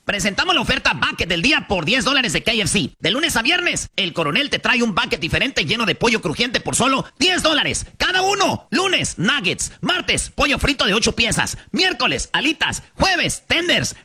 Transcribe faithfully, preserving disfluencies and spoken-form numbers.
Presentamos la oferta Bucket del día por diez dólares de K F C. De lunes a viernes, el Coronel te trae un bucket diferente lleno de pollo crujiente por solo diez dólares. Cada uno. Lunes, nuggets. Martes, pollo frito de ocho piezas. Miércoles, alitas. Jueves, tenders.